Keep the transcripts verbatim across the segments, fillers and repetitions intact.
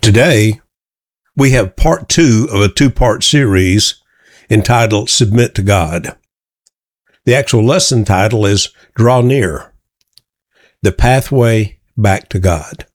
Today, we have part two of a two-part series entitled Submit to God. The actual lesson title is Draw Near, the Pathway Back to God.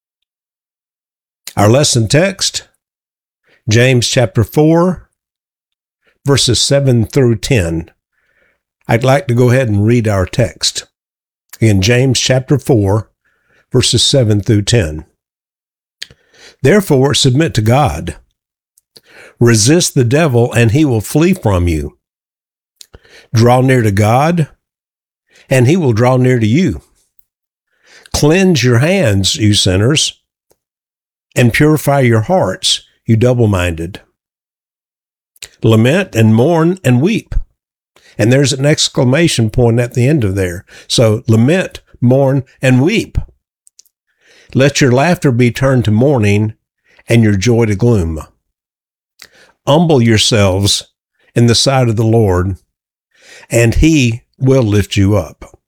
Our lesson text, James chapter four, verses seven through ten. I'd like to go ahead and read our text. In James chapter four, verses seven through ten. Therefore, submit to God. Resist the devil, and he will flee from you. Draw near to God, and he will draw near to you. Cleanse your hands, you sinners, and purify your hearts, you double-minded. Lament and mourn and weep. And there's an exclamation point at the end of there. So lament, mourn, and weep. Let your laughter be turned to mourning and your joy to gloom. Humble yourselves in the sight of the Lord, and he will lift you up.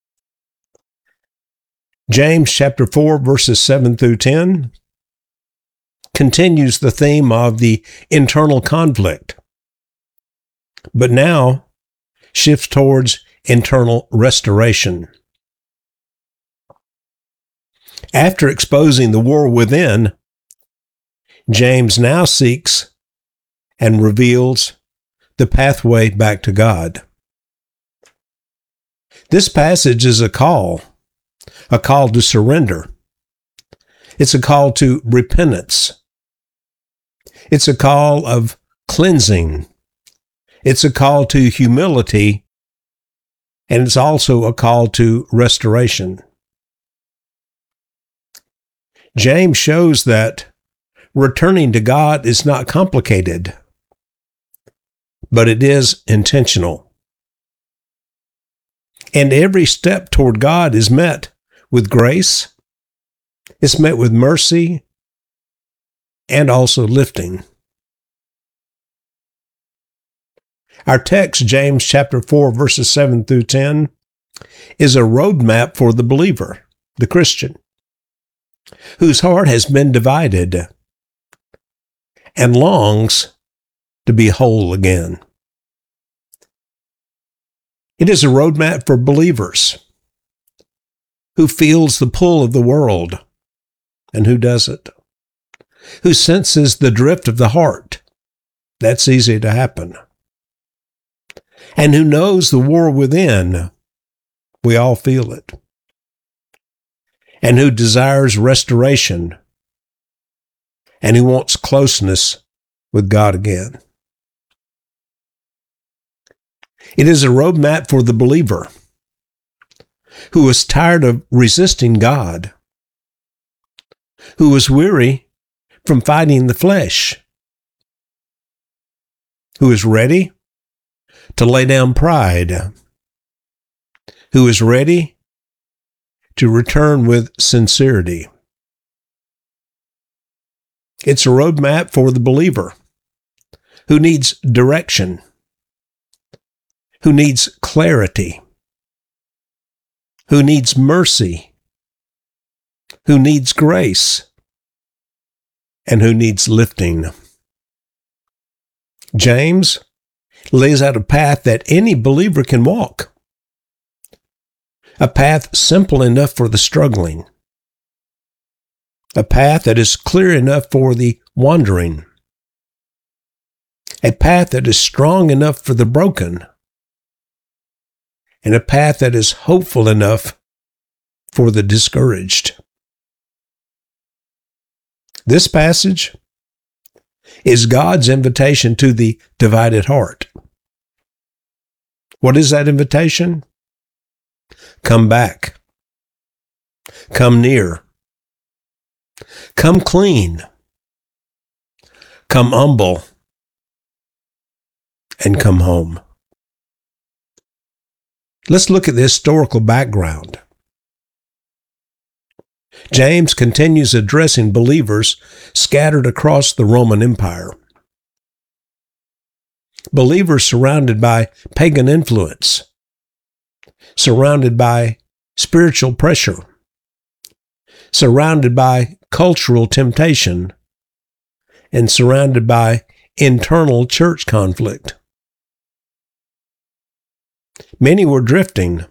James chapter four, verses seven through ten continues the theme of the internal conflict, but now shifts towards internal restoration. After exposing the war within, James now seeks and reveals the pathway back to God. This passage is a call, a call to surrender. It's a call to repentance. It's a call of cleansing. It's a call to humility, and it's also a call to restoration. James shows that returning to God is not complicated, but it is intentional. And every step toward God is met with grace, it's met with mercy, and also lifting. Our text, James chapter four, verses seven through ten, is a roadmap for the believer, the Christian, whose heart has been divided and longs to be whole again. It is a roadmap for believers who feels the pull of the world and who doesn't, who senses the drift of the heart. That's easy to happen. And who knows the war within. We all feel it. And who desires restoration, and who wants closeness with God again. It is a roadmap for the believer who is tired of resisting God, who is weary from fighting the flesh, who is ready to lay down pride, who is ready to return with sincerity. It's a roadmap for the believer who needs direction, who needs clarity, who needs mercy, who needs grace, and who needs lifting. James lays out a path that any believer can walk. A path simple enough for the struggling. A path that is clear enough for the wandering. A path that is strong enough for the broken. And a path that is hopeful enough for the discouraged. This passage is God's invitation to the divided heart. What is that invitation? Come back. Come near. Come clean. Come humble. And come home. Let's look at the historical background. James continues addressing believers scattered across the Roman Empire. Believers surrounded by pagan influence, surrounded by spiritual pressure, surrounded by cultural temptation, and surrounded by internal church conflict. Many were drifting,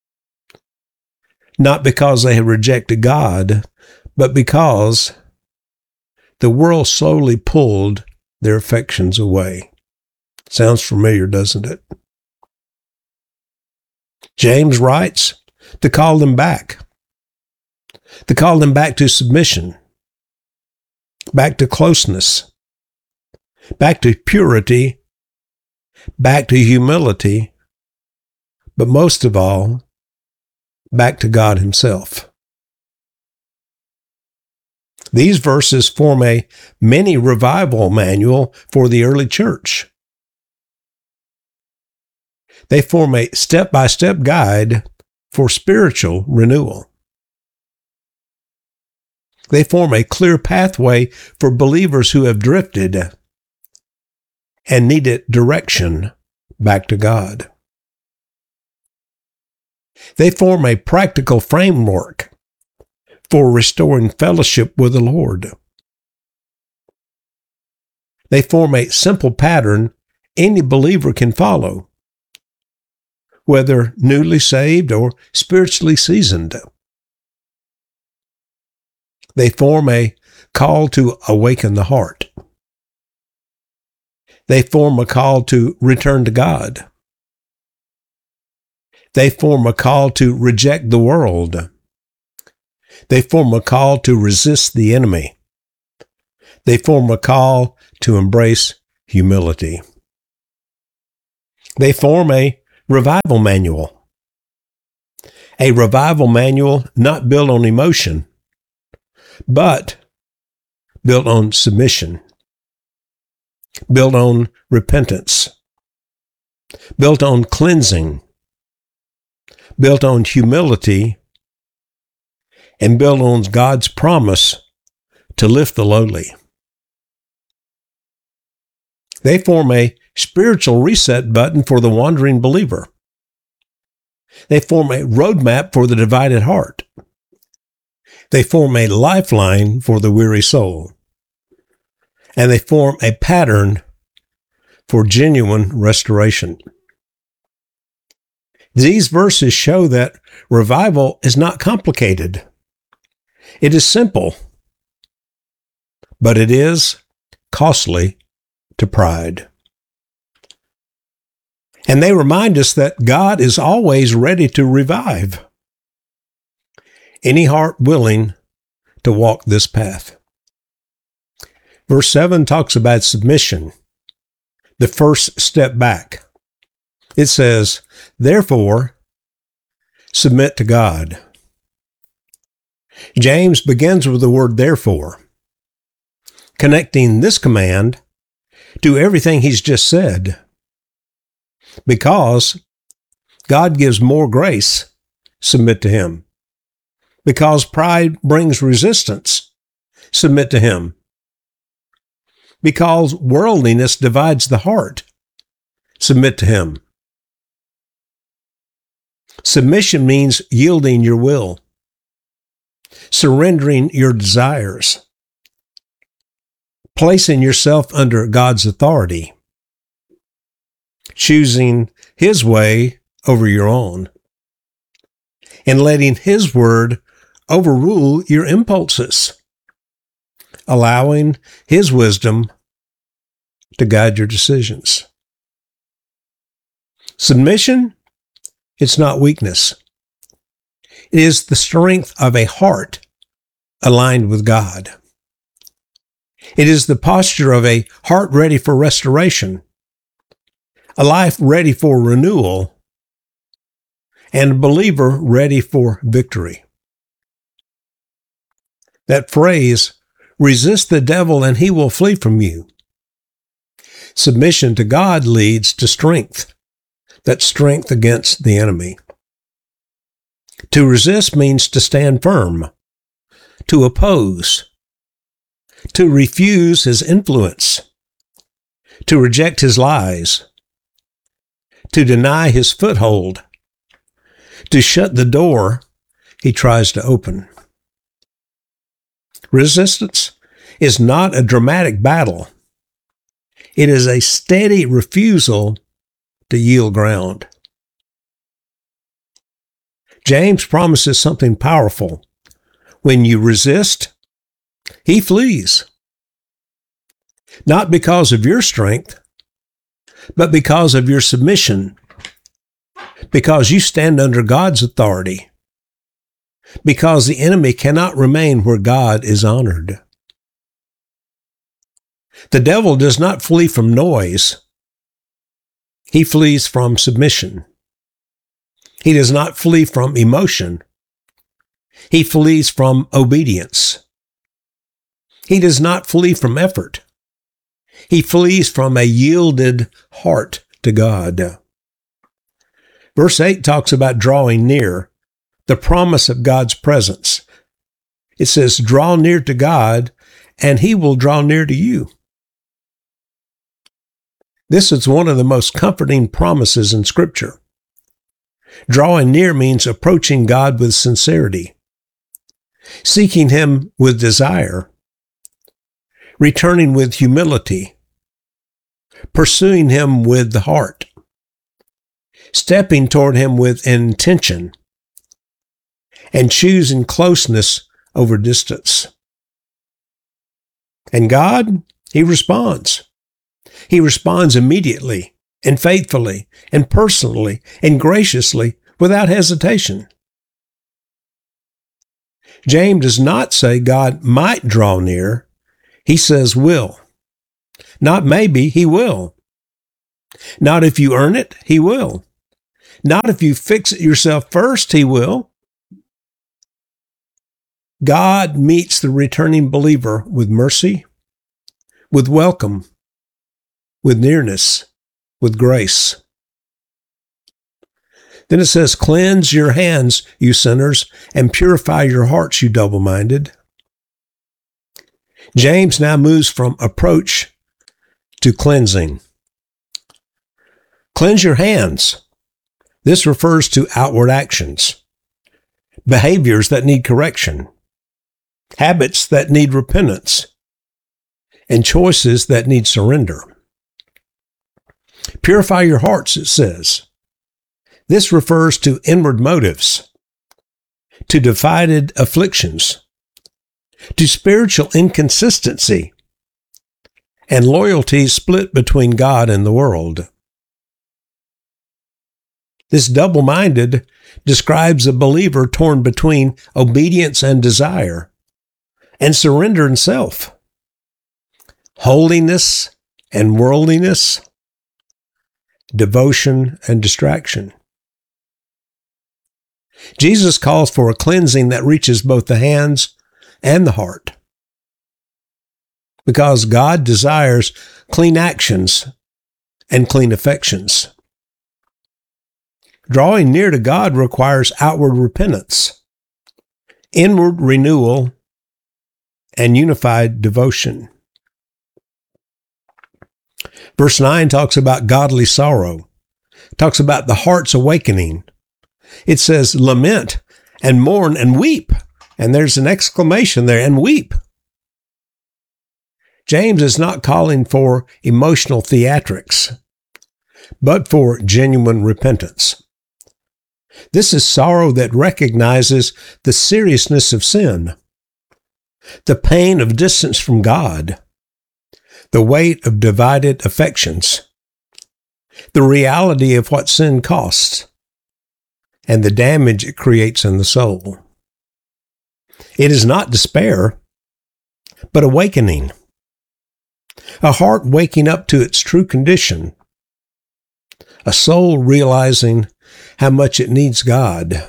not because they had rejected God, but because the world slowly pulled their affections away. Sounds familiar, doesn't it? James writes to call them back, to call them back to submission, back to closeness, back to purity, back to humility, but most of all, back to God Himself. These verses form a mini revival manual for the early church. They form a step-by-step guide for spiritual renewal. They form a clear pathway for believers who have drifted and needed direction back to God. They form a practical framework for restoring fellowship with the Lord. They form a simple pattern any believer can follow, whether newly saved or spiritually seasoned. They form a call to awaken the heart. They form a call to return to God. They form a call to reject the world. They form a call to resist the enemy. They form a call to embrace humility. They form a revival manual. A revival manual not built on emotion, but built on submission, built on repentance, built on cleansing, built on humility, and built on God's promise to lift the lowly. They form a spiritual reset button for the wandering believer. They form a roadmap for the divided heart. They form a lifeline for the weary soul. And they form a pattern for genuine restoration. These verses show that revival is not complicated. It is simple, but it is costly to pride. And they remind us that God is always ready to revive any heart willing to walk this path. Verse seven talks about submission, the first step back. It says, therefore, submit to God. James begins with the word therefore, connecting this command to everything he's just said. Because God gives more grace, submit to Him. Because pride brings resistance, submit to Him. Because worldliness divides the heart, submit to Him. Submission means yielding your will, surrendering your desires, placing yourself under God's authority, choosing His way over your own, and letting His word overrule your impulses, allowing His wisdom to guide your decisions. Submission, it's not weakness. It is the strength of a heart aligned with God. It is the posture of a heart ready for restoration, a life ready for renewal, and a believer ready for victory. That phrase, resist the devil and he will flee from you. Submission to God leads to strength, that strength against the enemy. To resist means to stand firm, to oppose, to refuse his influence, to reject his lies, to deny his foothold, to shut the door he tries to open. Resistance is not a dramatic battle. It is a steady refusal to yield ground. James promises something powerful. When you resist, he flees. Not because of your strength, but because of your submission. Because you stand under God's authority. Because the enemy cannot remain where God is honored. The devil does not flee from noise. He flees from submission. He does not flee from emotion. He flees from obedience. He does not flee from effort. He flees from a yielded heart to God. Verse eight talks about drawing near, the promise of God's presence. It says, draw near to God, and he will draw near to you. This is one of the most comforting promises in Scripture. Drawing near means approaching God with sincerity, seeking him with desire, returning with humility, pursuing him with the heart, stepping toward him with intention, and choosing closeness over distance. And God, he responds. He responds immediately and faithfully and personally and graciously without hesitation. James does not say God might draw near. He says will. Not maybe, he will. Not if you earn it, he will. Not if you fix it yourself first, he will. God meets the returning believer with mercy, with welcome, with nearness, with grace. Then it says, cleanse your hands, you sinners, and purify your hearts, you double-minded. James now moves from approach to cleansing. Cleanse your hands. This refers to outward actions, behaviors that need correction, habits that need repentance, and choices that need surrender. Purify your hearts, it says. This refers to inward motives, to divided afflictions, to spiritual inconsistency, and loyalty split between God and the world. This double-minded describes a believer torn between obedience and desire, and surrender and self, holiness and worldliness, devotion and distraction. Jesus calls for a cleansing that reaches both the hands and the heart, because God desires clean actions and clean affections. Drawing near to God requires outward repentance, inward renewal, and unified devotion. Verse nine talks about godly sorrow, talks about the heart's awakening. It says, lament and mourn and weep. And there's an exclamation there, and weep. James is not calling for emotional theatrics, but for genuine repentance. This is sorrow that recognizes the seriousness of sin, the pain of distance from God, the weight of divided affections, the reality of what sin costs, and the damage it creates in the soul. It is not despair, but awakening. A heart waking up to its true condition. A soul realizing how much it needs God.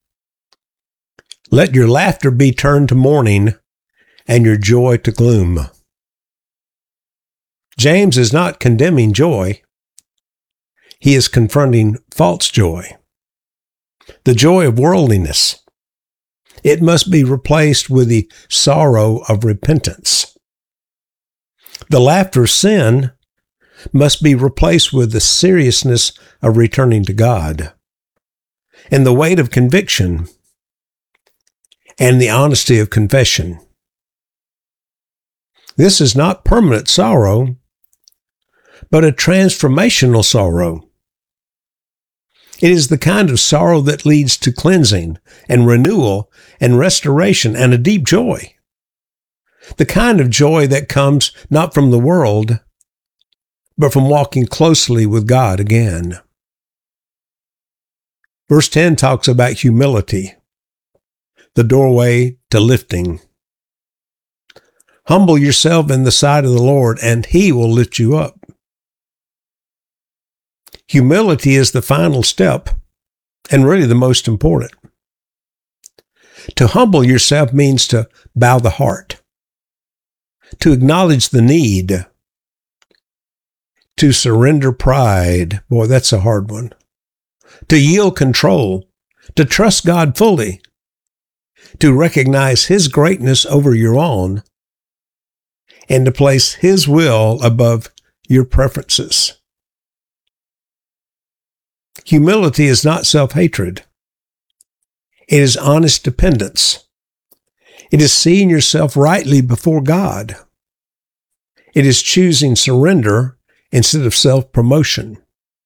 Let your laughter be turned to mourning and your joy to gloom. James is not condemning joy. He is confronting false joy. The joy of worldliness. It must be replaced with the sorrow of repentance. The laughter of sin must be replaced with the seriousness of returning to God, and the weight of conviction, and the honesty of confession. This is not permanent sorrow, but a transformational sorrow. It is the kind of sorrow that leads to cleansing and renewal and restoration and a deep joy. The kind of joy that comes not from the world, but from walking closely with God again. Verse ten talks about humility, the doorway to lifting. Humble yourself in the sight of the Lord, and He will lift you up. Humility is the final step, and really the most important. To humble yourself means to bow the heart, to acknowledge the need, to surrender pride. Boy, that's a hard one. To yield control, to trust God fully, to recognize His greatness over your own, and to place His will above your preferences. Humility is not self-hatred. It is honest dependence. It is seeing yourself rightly before God. It is choosing surrender instead of self-promotion.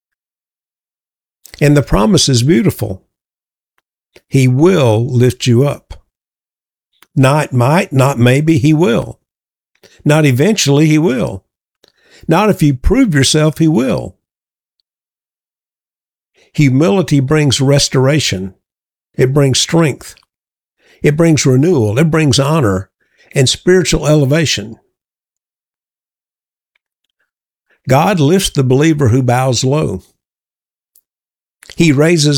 And the promise is beautiful. He will lift you up. Not might, not maybe, He will. Not eventually, He will. Not if you prove yourself, He will. Humility brings restoration. It brings strength. It brings renewal. It brings honor and spiritual elevation. God lifts the believer who bows low. He raises